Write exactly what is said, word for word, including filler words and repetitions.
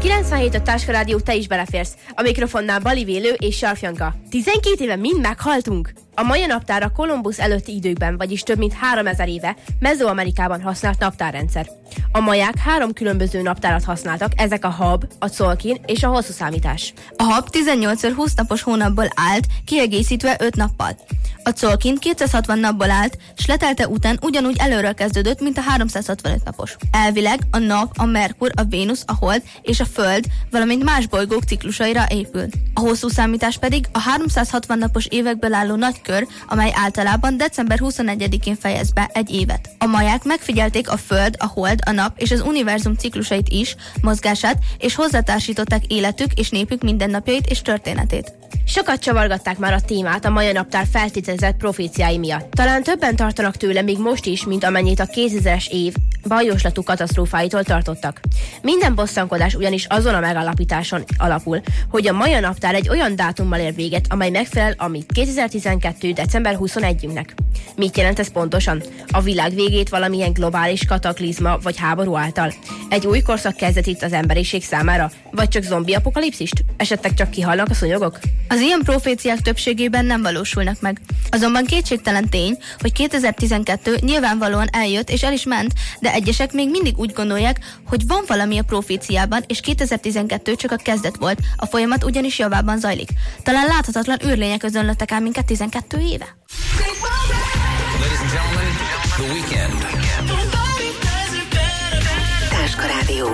kilencvenhét a Táska Rádió, te is beleférsz. A mikrofonnál Bali Vélő és Sarfjanka. tizenkét éve mind meghaltunk. A maja naptár a Kolumbusz előtti időkben, vagyis több mint háromezer éve Mezoamerikában használt naptárrendszer. A maják három különböző naptárat használtak, ezek a Hab, a Colkin és a hosszú számítás. A Hab tizennyolcszor húsz napos hónapból állt, kiegészítve öt nappal. A Colkin kétszázhatvan napból állt, s letelte után ugyanúgy előről kezdődött, mint a háromszázhatvanöt napos. Elvileg a nap, a Merkur, a Vénusz, a Hold és a Föld, valamint más bolygók ciklusaira épül. A hosszú számítás pedig a háromszázhatvan napos évekből álló nagy kör, amely általában december huszonegyedikén fejez be egy évet. A maják megfigyelték a Föld, a Hold, a Nap és az univerzum ciklusait is, mozgását, és hozzátársították életük és népük mindennapjait és történetét. Sokat csavargatták már a témát a maja naptár feltételezett proféciái miatt. Talán többen tartanak tőle még most is, mint amennyit a kétezres év bajoslatú katasztrófáitól tartottak. Minden bosszankodás ugyanis azon a megállapításon alapul, hogy a maja naptár egy olyan dátummal ér véget, amely megfelel a mi kétezer-tizenkettő. december huszonegyedikének. Mit jelent ez pontosan? A világ végét valamilyen globális kataklizma vagy háború által? Egy új korszak kezdetét az emberiség számára? Vagy csak zombi apokalipszist? Esetleg csak kihalnak a szúnyogok? Az ilyen proféciák többségében nem valósulnak meg. Azonban kétségtelen tény, hogy kétezer-tizenkettő nyilvánvalóan eljött és el is ment, de egyesek még mindig úgy gondolják, hogy van valami a proféciában, és kétezer-tizenkettő csak a kezdet volt, a folyamat ugyanis javában zajlik. Talán láthatatlan űrlények özönlöttek el minket tizenkettő éve. Ladies and gentlemen, the weekend. Táska Rádió.